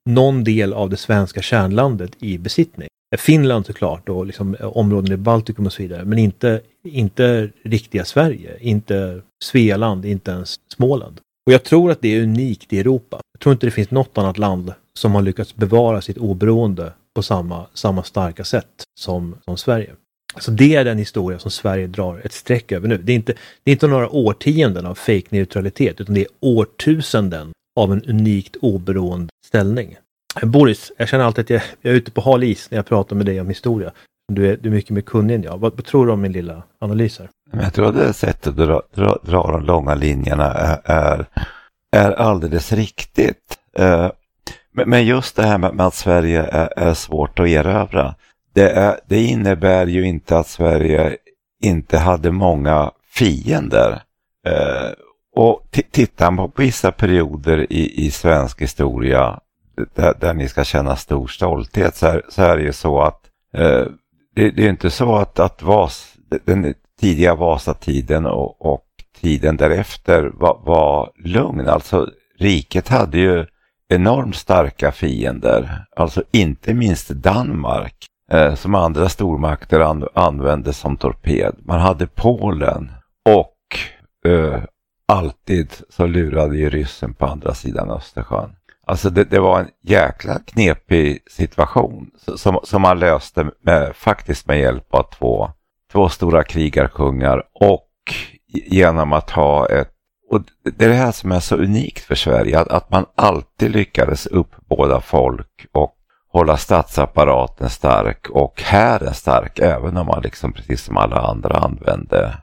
någon del av det svenska kärnlandet i besittning. Finland såklart och liksom områden i Baltikum och så vidare, men inte riktiga Sverige, inte Svealand, inte ens Småland. Och jag tror att det är unikt i Europa. Jag tror inte det finns något annat land som har lyckats bevara sitt oberoende på samma starka sätt som Sverige. Så det är den historia som Sverige drar ett streck över nu. Det är inte några årtionden av fake neutralitet, utan det är årtusenden av en unikt oberoende ställning. Boris, jag känner alltid att jag är ute på hal is när jag pratar med dig om historia. Du är mycket mer kunnig än jag. Vad tror du om min lilla analys här? Jag tror att det sättet att dra de långa linjerna är alldeles riktigt. Men just det här med att Sverige är svårt att erövra. Det innebär ju inte att Sverige inte hade många fiender. Och tittar man på vissa perioder i svensk historia där ni ska känna stor stolthet, så är det ju så att det är inte så att den tidiga Vasatiden och tiden därefter var lugn. Alltså riket hade ju enormt starka fiender, alltså inte minst Danmark som andra stormakter använde som torped. Man hade Polen och alltid så lurade ju ryssen på andra sidan Östersjön. Alltså det var en jäkla knepig situation som man löste faktiskt med hjälp av två stora krigarkungar och genom att ha och det är det här som är så unikt för Sverige, att man alltid lyckades uppbåda folk och hålla statsapparaten stark och hären stark, även om man liksom precis som alla andra använde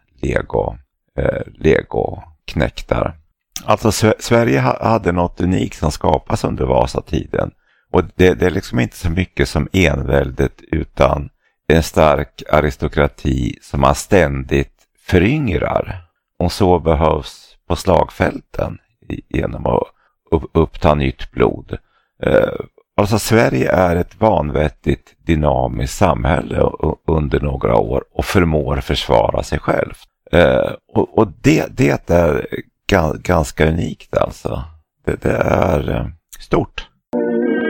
legoknäktar. Alltså Sverige hade något unikt som skapas under Vasatiden, och det är liksom inte så mycket som enväldet, utan en stark aristokrati som man ständigt föryngrar, och så behövs på slagfälten genom att uppta nytt blod. Alltså Sverige är ett vanvettigt dynamiskt samhälle under några år och förmår försvara sig själv. Och det är ganska unikt alltså. Det är stort.